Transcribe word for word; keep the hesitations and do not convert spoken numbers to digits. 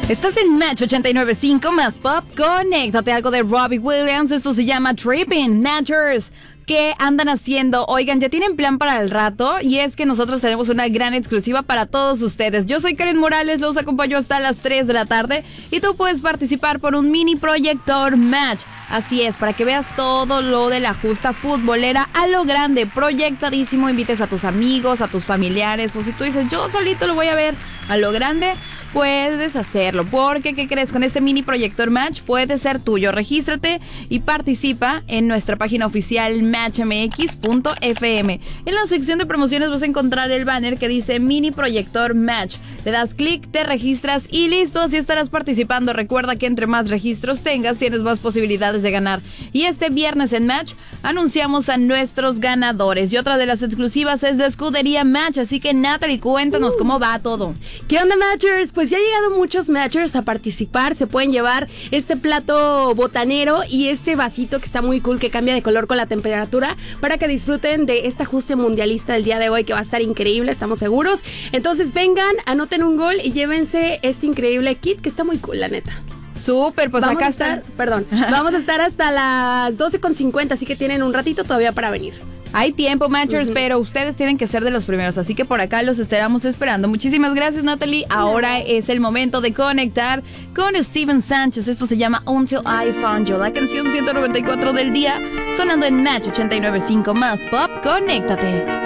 Estás en Match ochenta y nueve punto cinco más Pop. Conéctate, algo de Robbie Williams. Esto se llama Tripping Matchers. ¿Qué andan haciendo? Oigan, ya tienen plan para el rato y es que nosotros tenemos una gran exclusiva para todos ustedes. Yo soy Karen Morales, los acompaño hasta las tres de la tarde y tú puedes participar por un mini proyector Match. Así es, para que veas todo lo de la justa futbolera a lo grande, proyectadísimo. Invites a tus amigos, a tus familiares, o si tú dices, yo solito lo voy a ver a lo grande, puedes hacerlo, porque ¿qué crees? Con este mini proyector Match puede ser tuyo. Regístrate y participa en nuestra página oficial match m x punto f m. En la sección de promociones vas a encontrar el banner que dice mini proyector Match. Le das clic, te registras y listo, así estarás participando. Recuerda que entre más registros tengas, tienes más posibilidades de ganar. Y este viernes en Match anunciamos a nuestros ganadores. Y otra de las exclusivas es de Escudería Match, así que Natalie, cuéntanos uh. cómo va todo. ¿Qué onda, Matchers? Pues ya han llegado muchos Matchers a participar. Se pueden llevar este plato botanero y este vasito que está muy cool, que cambia de color con la temperatura, para que disfruten de este ajuste mundialista del día de hoy, que va a estar increíble, estamos seguros. Entonces vengan, anoten un gol y llévense este increíble kit que está muy cool, la neta. Súper, pues vamos acá a estar, está. Perdón, vamos a estar hasta las doce con cincuenta, así que tienen un ratito todavía para venir. Hay tiempo, Matchers, uh-huh. pero ustedes tienen que ser de los primeros, así que por acá los estaremos esperando. Muchísimas gracias, Natalie. Ahora no. es el momento de conectar con Steven Sánchez. Esto se llama Until I Found You, la canción ciento noventa y cuatro del día, sonando en Match ochenta y nueve punto cinco más Pop. Conéctate.